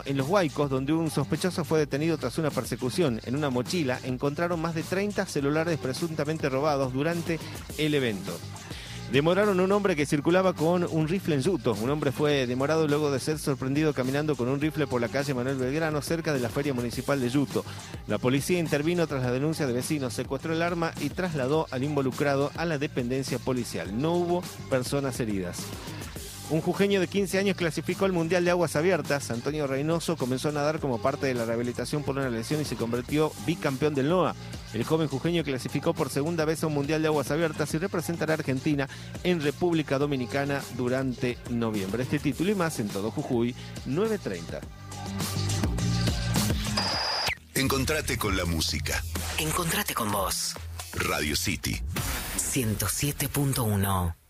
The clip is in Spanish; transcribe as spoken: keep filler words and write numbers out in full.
en Los Huaicos, donde un sospechoso fue detenido tras una persecución. En una mochila encontraron más de treinta celulares presuntamente robados durante el evento. Demoraron a un hombre que circulaba con un rifle en Yuto. Un hombre fue demorado luego de ser sorprendido caminando con un rifle por la calle Manuel Belgrano, cerca de la Feria Municipal de Yuto. La policía intervino tras la denuncia de vecinos, secuestró el arma y trasladó al involucrado a la dependencia policial. No hubo personas heridas. Un jujeño de quince años clasificó al Mundial de Aguas Abiertas. Antonio Reynoso comenzó a nadar como parte de la rehabilitación por una lesión y se convirtió bicampeón del N O A. El joven jujeño clasificó por segunda vez a un Mundial de Aguas Abiertas y representará a Argentina en República Dominicana durante noviembre. Este título y más en Todo Jujuy, nueve treinta. Encontrate con la música. Encontrate con vos. Radio City ciento siete punto uno.